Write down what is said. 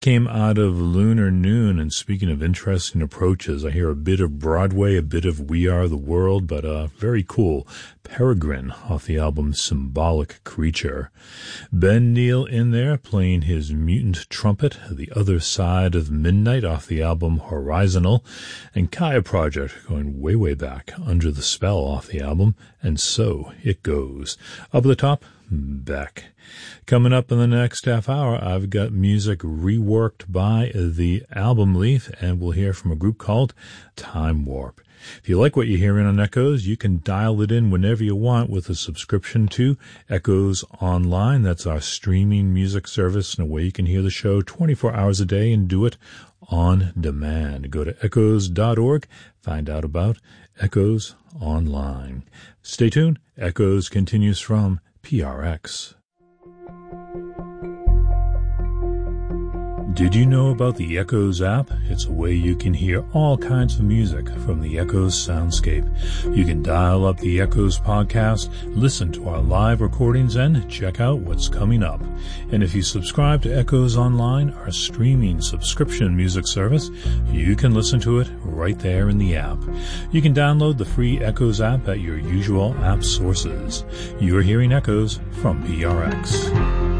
Came out of Lunar Noon, and speaking of interesting approaches, I hear a bit of Broadway, a bit of We Are the World, but very cool. Peregrine off the album Symbolic Creature. Ben Neal in there playing his mutant trumpet, The Other Side of Midnight off the album Horizontal, and Kaya Project going way, way back, Under the Spell off the album, And So It Goes. Up at the top, Beck. Coming up in the next half hour, I've got music reworked by the Album Leaf, and we'll hear from a group called Time Warp. If you like what you're hearing on Echoes, you can dial it in whenever you want with a subscription to Echoes Online. That's our streaming music service, and a way you can hear the show 24 hours a day and do it on demand. Go to echoes.org, find out about Echoes Online. Stay tuned. Echoes continues from PRX. Did you know about the Echoes app? It's a way you can hear all kinds of music from the Echoes soundscape. You can dial up the Echoes podcast, listen to our live recordings, and check out what's coming up. And if you subscribe to Echoes Online, our streaming subscription music service, you can listen to it right there in the app. You can download the free Echoes app at your usual app sources. You're hearing Echoes from PRX.